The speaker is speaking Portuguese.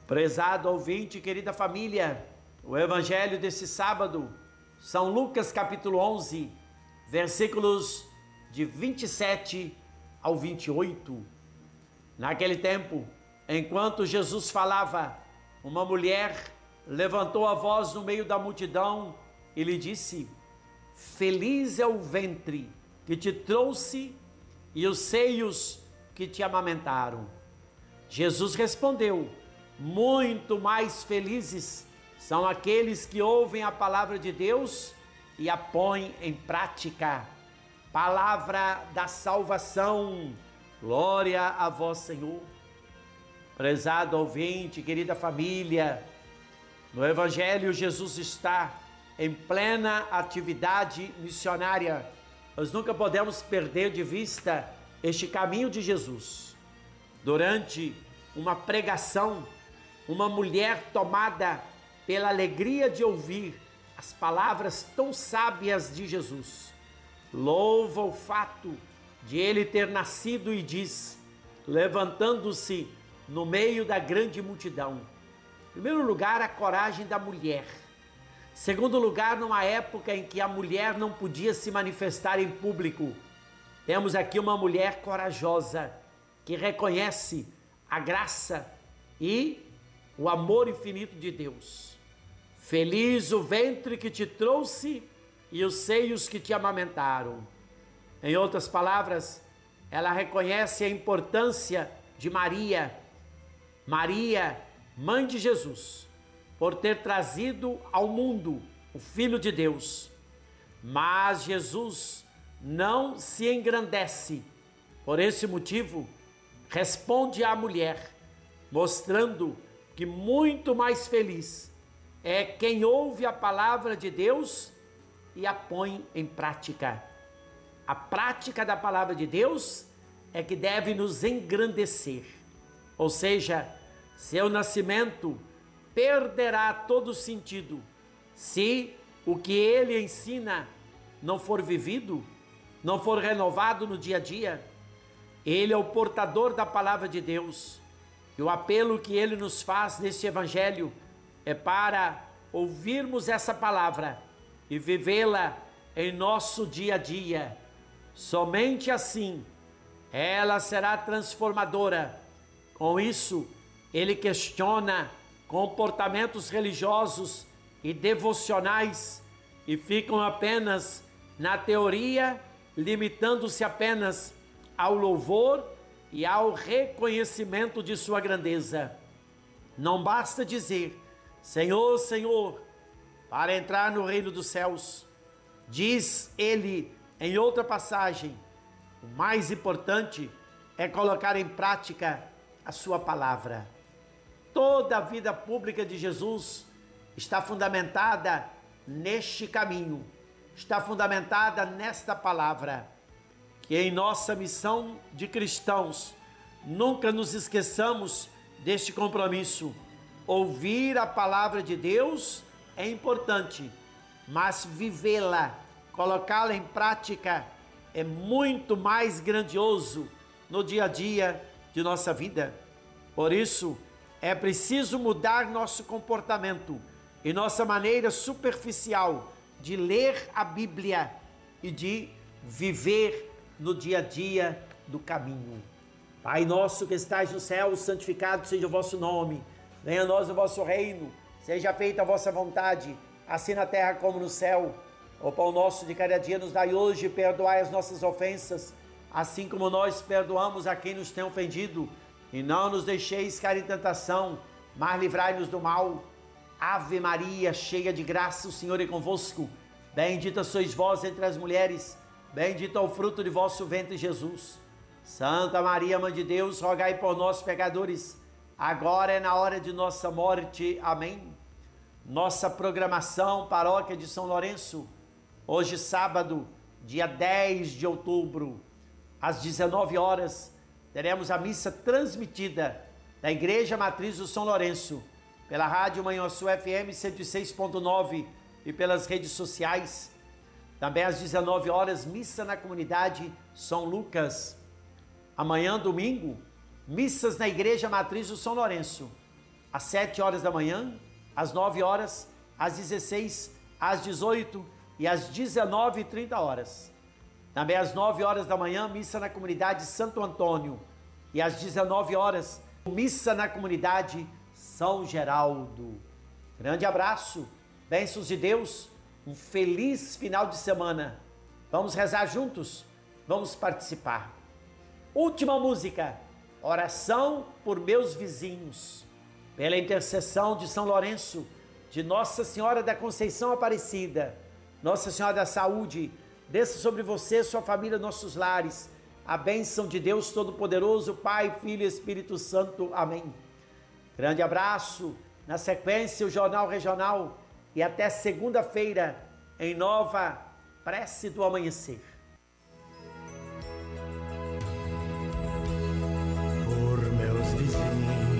Prezado ouvinte, querida família, o evangelho desse sábado, São Lucas capítulo 11, versículos de 27 ao 28. Naquele tempo, enquanto Jesus falava, uma mulher levantou a voz no meio da multidão e lhe disse: Feliz é o ventre que te trouxe e os seios que te amamentaram. Jesus respondeu: muito mais felizes são aqueles que ouvem a palavra de Deus e a põem em prática. Palavra da salvação. Glória a vós, Senhor. Prezado ouvinte, querida família, no Evangelho Jesus está em plena atividade missionária. Nós nunca podemos perder de vista este caminho de Jesus. Durante uma pregação, uma mulher tomada pela alegria de ouvir as palavras tão sábias de Jesus, louva o fato de ele ter nascido e diz, levantando-se no meio da grande multidão. Em primeiro lugar, a coragem da mulher. Segundo lugar, numa época em que a mulher não podia se manifestar em público, temos aqui uma mulher corajosa que reconhece a graça e o amor infinito de Deus. Feliz o ventre que te trouxe e os seios que te amamentaram. Em outras palavras, ela reconhece a importância de Maria, mãe de Jesus, por ter trazido ao mundo o Filho de Deus. Mas Jesus não se engrandece. Por esse motivo, responde à mulher, mostrando que muito mais feliz é quem ouve a palavra de Deus e a põe em prática. A prática da palavra de Deus é que deve nos engrandecer. Ou seja, seu nascimento perderá todo sentido se o que ele ensina não for vivido, não for renovado no dia a dia. Ele é o portador da palavra de Deus. E o apelo que ele nos faz neste evangelho é para ouvirmos essa palavra e vivê-la em nosso dia a dia. Somente assim ela será transformadora. Com isso, ele questiona comportamentos religiosos e devocionais e ficam apenas na teoria, limitando-se apenas ao louvor e ao reconhecimento de sua grandeza. Não basta dizer Senhor, Senhor, para entrar no reino dos céus. Diz ele em outra passagem, o mais importante é colocar em prática a sua palavra. Toda a vida pública de Jesus está fundamentada neste caminho, está fundamentada nesta palavra. Que em nossa missão de cristãos, nunca nos esqueçamos deste compromisso. Ouvir a palavra de Deus é importante, mas vivê-la, colocá-la em prática é muito mais grandioso no dia a dia de nossa vida. Por isso, é preciso mudar nosso comportamento e nossa maneira superficial de ler a Bíblia e de viver no dia a dia do caminho. Pai nosso que estais no céu, santificado seja o vosso nome. Venha a nós o vosso reino. Seja feita a vossa vontade, assim na terra como no céu. O pão nosso de cada dia nos dai hoje, perdoai as nossas ofensas, assim como nós perdoamos a quem nos tem ofendido. E não nos deixeis cair em tentação, mas livrai-nos do mal. Ave Maria, cheia de graça, o Senhor é convosco. Bendita sois vós entre as mulheres, bendito é o fruto de vosso ventre, Jesus. Santa Maria, Mãe de Deus, rogai por nós, pecadores, agora é na hora de nossa morte. Amém. Nossa programação, Paróquia de São Lourenço, hoje sábado, dia 10 de outubro, às 19 horas, teremos a missa transmitida da Igreja Matriz do São Lourenço, pela Rádio Manhuaçu FM 106.9 e pelas redes sociais. Também às 19 horas, missa na comunidade São Lucas. Amanhã, domingo, missas na Igreja Matriz do São Lourenço. às 7 horas da manhã, às 9 horas, às 16, às 18 e às 19h30. Também às 9 horas da manhã, missa na comunidade Santo Antônio. E às 19 horas, missa na comunidade São Geraldo. Grande abraço, bênçãos de Deus, um feliz final de semana. Vamos rezar juntos? Vamos participar. Última música, oração por meus vizinhos. Pela intercessão de São Lourenço, de Nossa Senhora da Conceição Aparecida, Nossa Senhora da Saúde, desça sobre você, sua família, nossos lares, a bênção de Deus Todo-Poderoso, Pai, Filho e Espírito Santo. Amém. Grande abraço, na sequência o Jornal Regional e até segunda-feira em nova Prece do Amanhecer.